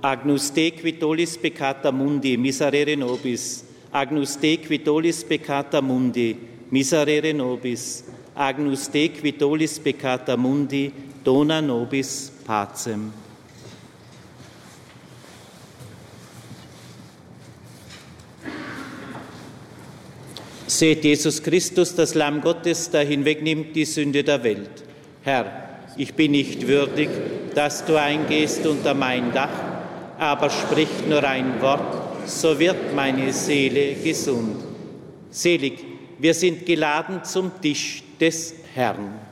Agnus Dei qui tollis peccata mundi, miserere nobis. Agnus Dei qui tollis peccata mundi, miserere nobis. Agnus Dei qui tollis peccata mundi, dona nobis pacem. Seht Jesus Christus, das Lamm Gottes, der hinwegnimmt die Sünde der Welt. Herr, ich bin nicht würdig, dass du eingehst unter mein Dach, aber sprich nur ein Wort, so wird meine Seele gesund. Selig, wir sind geladen zum Tisch des Herrn.